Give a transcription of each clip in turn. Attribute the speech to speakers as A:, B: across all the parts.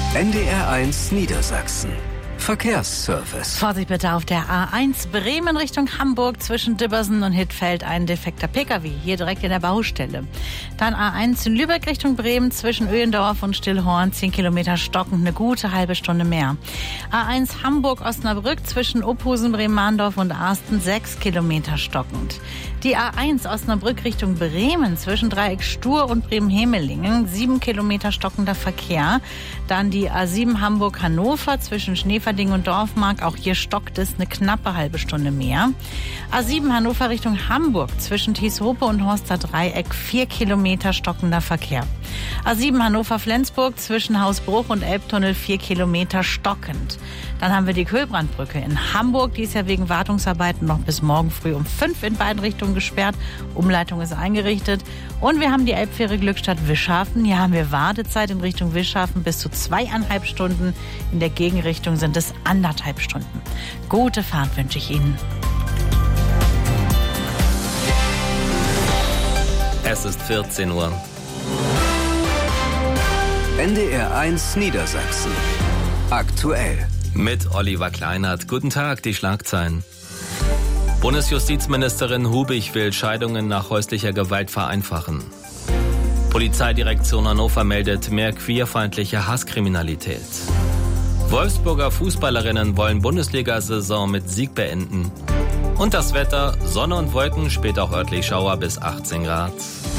A: NDR1 Niedersachsen. Verkehrsservice.
B: Vorsicht bitte auf der A1 Bremen Richtung Hamburg zwischen Dibbersen und Hittfeld ein defekter Pkw, hier direkt in der Baustelle. Dann A1 in Lübeck Richtung Bremen zwischen Öhendorf und Stillhorn 10 Kilometer stockend, eine gute halbe Stunde mehr. A1 Hamburg-Osnabrück zwischen Uphusen, Bremen-Mahndorf und Arsten 6 Kilometer stockend. Die A1 Osnabrück Richtung Bremen zwischen Dreieck Stur und Bremen-Hemelingen 7 Kilometer stockender Verkehr. Dann die A7 Hamburg-Hannover zwischen Schneeverding und Dorfmark, auch hier stockt es eine knappe halbe Stunde mehr. A7 Hannover Richtung Hamburg zwischen Thieshope und Horster Dreieck 4 Kilometer stockender Verkehr. A7 Hannover-Flensburg zwischen Hausbruch und Elbtunnel 4 Kilometer stockend. Dann haben wir die Köhlbrandbrücke in Hamburg, die ist ja wegen Wartungsarbeiten noch bis morgen früh um 5 in beiden Richtungen gesperrt. Umleitung ist eingerichtet. Und wir haben die Elbfähre Glückstadt-Wischhafen. Hier haben wir Wartezeit in Richtung Wischhafen bis zu 2,5 Stunden. In der Gegenrichtung sind es 1,5 Stunden. Gute Fahrt wünsche ich Ihnen.
C: Es ist 14 Uhr.
A: NDR1 Niedersachsen. Aktuell.
C: Mit Oliver Kleinert. Guten Tag, die Schlagzeilen. Bundesjustizministerin Hubig will Scheidungen nach häuslicher Gewalt vereinfachen. Polizeidirektion Hannover meldet mehr queerfeindliche Hasskriminalität. Wolfsburger Fußballerinnen wollen Bundesliga-Saison mit Sieg beenden. Und das Wetter, Sonne und Wolken, später auch örtlich Schauer bis 18 Grad.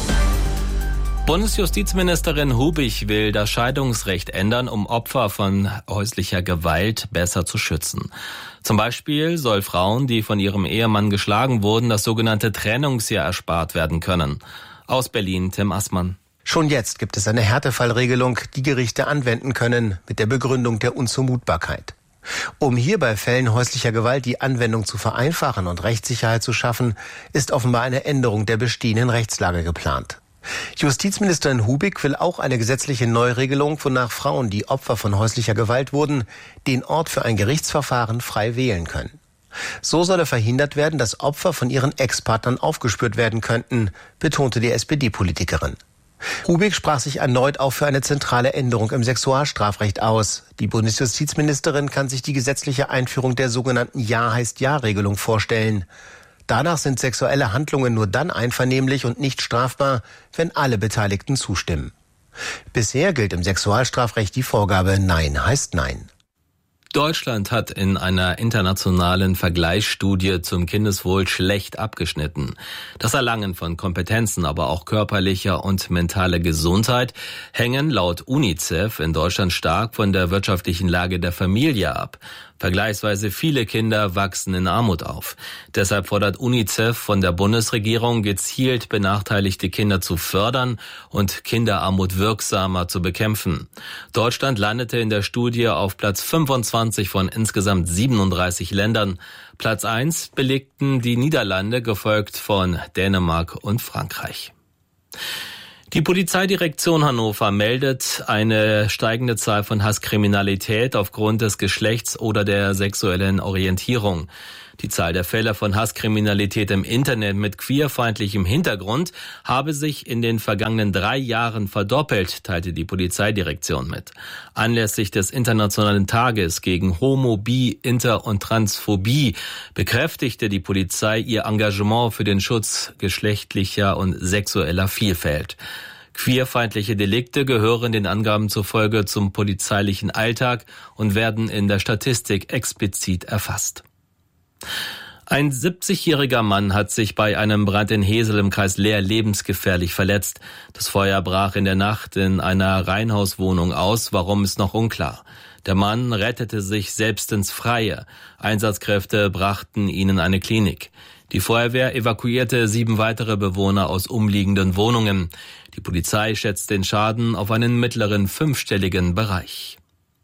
C: Bundesjustizministerin Hubig will das Scheidungsrecht ändern, um Opfer von häuslicher Gewalt besser zu schützen. Zum Beispiel soll Frauen, die von ihrem Ehemann geschlagen wurden, das sogenannte Trennungsjahr erspart werden können. Aus Berlin, Tim Assmann.
D: Schon jetzt gibt es eine Härtefallregelung, die Gerichte anwenden können, mit der Begründung der Unzumutbarkeit. Um hier bei Fällen häuslicher Gewalt die Anwendung zu vereinfachen und Rechtssicherheit zu schaffen, ist offenbar eine Änderung der bestehenden Rechtslage geplant. Justizministerin Hubig will auch eine gesetzliche Neuregelung, wonach Frauen, die Opfer von häuslicher Gewalt wurden, den Ort für ein Gerichtsverfahren frei wählen können. So solle verhindert werden, dass Opfer von ihren Ex-Partnern aufgespürt werden könnten, betonte die SPD-Politikerin. Hubig sprach sich erneut auch für eine zentrale Änderung im Sexualstrafrecht aus. Die Bundesjustizministerin kann sich die gesetzliche Einführung der sogenannten Ja-heißt-Ja-Regelung vorstellen. Danach sind sexuelle Handlungen nur dann einvernehmlich und nicht strafbar, wenn alle Beteiligten zustimmen. Bisher gilt im Sexualstrafrecht die Vorgabe Nein heißt Nein.
C: Deutschland hat in einer internationalen Vergleichsstudie zum Kindeswohl schlecht abgeschnitten. Das Erlangen von Kompetenzen, aber auch körperlicher und mentale Gesundheit hängen laut UNICEF in Deutschland stark von der wirtschaftlichen Lage der Familie ab. Vergleichsweise viele Kinder wachsen in Armut auf. Deshalb fordert UNICEF von der Bundesregierung, gezielt benachteiligte Kinder zu fördern und Kinderarmut wirksamer zu bekämpfen. Deutschland landete in der Studie auf Platz 25 von insgesamt 37 Ländern. Platz 1 belegten die Niederlande, gefolgt von Dänemark und Frankreich. Die Polizeidirektion Hannover meldet eine steigende Zahl von Hasskriminalität aufgrund des Geschlechts oder der sexuellen Orientierung. Die Zahl der Fälle von Hasskriminalität im Internet mit queerfeindlichem Hintergrund habe sich in den vergangenen 3 Jahren verdoppelt, teilte die Polizeidirektion mit. Anlässlich des Internationalen Tages gegen Homo-, Bi-, Inter- und Transphobie bekräftigte die Polizei ihr Engagement für den Schutz geschlechtlicher und sexueller Vielfalt. Queerfeindliche Delikte gehören den Angaben zufolge zum polizeilichen Alltag und werden in der Statistik explizit erfasst. Ein 70-jähriger Mann hat sich bei einem Brand in Hesel im Kreis Leer lebensgefährlich verletzt. Das Feuer brach in der Nacht in einer Reihenhauswohnung aus, warum ist noch unklar. Der Mann rettete sich selbst ins Freie. Einsatzkräfte brachten ihn in eine Klinik. Die Feuerwehr evakuierte 7 weitere Bewohner aus umliegenden Wohnungen. Die Polizei schätzt den Schaden auf einen mittleren 5-stelligen Bereich.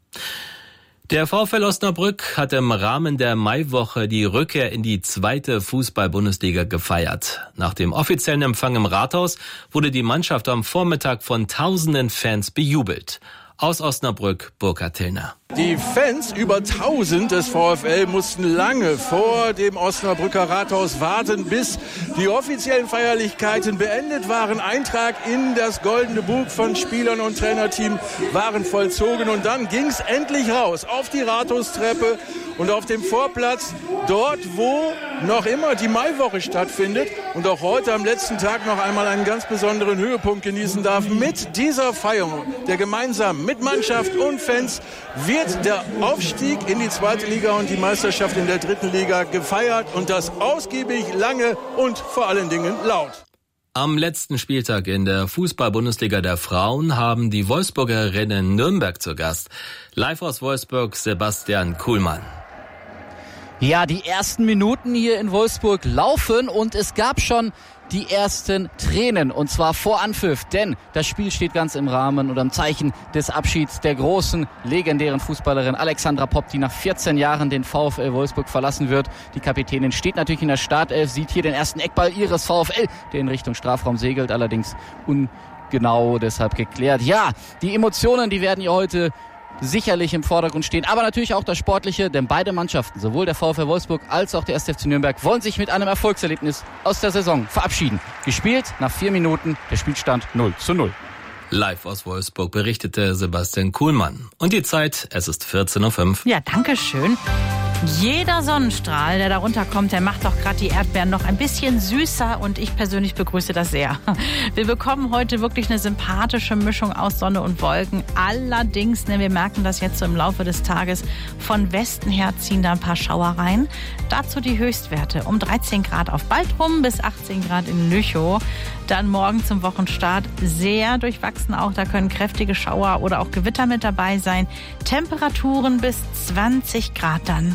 C: Der VfL Osnabrück hat im Rahmen der Maiwoche die Rückkehr in die 2. Fußball-Bundesliga gefeiert. Nach dem offiziellen Empfang im Rathaus wurde die Mannschaft am Vormittag von tausenden Fans bejubelt. Aus Osnabrück, Burkhard Tillner.
E: Die Fans, über 1000 des VfL, mussten lange vor dem Osnabrücker Rathaus warten, bis die offiziellen Feierlichkeiten beendet waren. Eintrag in das Goldene Buch von Spielern und Trainerteam waren vollzogen. Und dann ging es endlich raus auf die Rathaustreppe und auf dem Vorplatz, dort wo noch immer die Maiwoche stattfindet und auch heute am letzten Tag noch einmal einen ganz besonderen Höhepunkt genießen darf. Mit dieser Feierung, der gemeinsam mit Mannschaft und Fans, wird der Aufstieg in die 2. Liga und die Meisterschaft in der 3. Liga gefeiert und das ausgiebig, lange und vor allen Dingen laut.
C: Am letzten Spieltag in der Fußball-Bundesliga der Frauen haben die Wolfsburgerinnen Nürnberg zu Gast. Live aus Wolfsburg, Sebastian Kuhlmann.
F: Ja, die ersten Minuten hier in Wolfsburg laufen und es gab schon die ersten Tränen, und zwar vor Anpfiff, denn das Spiel steht ganz im Rahmen oder im Zeichen des Abschieds der großen, legendären Fußballerin Alexandra Popp, die nach 14 Jahren den VfL Wolfsburg verlassen wird. Die Kapitänin steht natürlich in der Startelf, sieht hier den ersten Eckball ihres VfL, der in Richtung Strafraum segelt, allerdings ungenau deshalb geklärt. Ja, die Emotionen, die werden hier heute sicherlich im Vordergrund stehen, aber natürlich auch das Sportliche, denn beide Mannschaften, sowohl der VfL Wolfsburg als auch der 1. FC Nürnberg, wollen sich mit einem Erfolgserlebnis aus der Saison verabschieden. Gespielt nach 4 Minuten, der Spielstand 0:0.
C: Live aus Wolfsburg berichtete Sebastian Kuhlmann. Und die Zeit, es ist 14:05 Uhr.
B: Ja, danke schön. Jeder Sonnenstrahl, der darunter kommt, der macht doch gerade die Erdbeeren noch ein bisschen süßer und ich persönlich begrüße das sehr. Wir bekommen heute wirklich eine sympathische Mischung aus Sonne und Wolken. Allerdings, wir merken das jetzt so im Laufe des Tages, von Westen her ziehen da ein paar Schauer rein. Dazu die Höchstwerte um 13 Grad auf Baltrum bis 18 Grad in Lüchow. Dann morgen zum Wochenstart sehr durchwachsen auch. Da können kräftige Schauer oder auch Gewitter mit dabei sein. Temperaturen bis 20 Grad dann.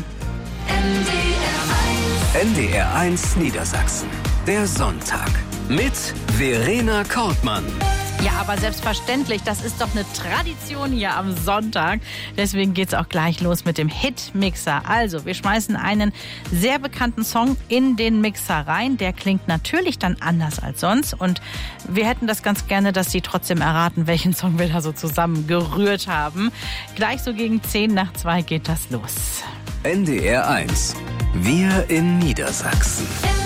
A: NDR 1 Niedersachsen. Der Sonntag. Mit Verena Kortmann.
B: Ja, aber selbstverständlich, das ist doch eine Tradition hier am Sonntag. Deswegen geht's auch gleich los mit dem Hit-Mixer. Also, wir schmeißen einen sehr bekannten Song in den Mixer rein. Der klingt natürlich dann anders als sonst. Und wir hätten das ganz gerne, dass Sie trotzdem erraten, welchen Song wir da so zusammen gerührt haben. Gleich so gegen 1:10 geht das los.
A: NDR 1. Wir in Niedersachsen.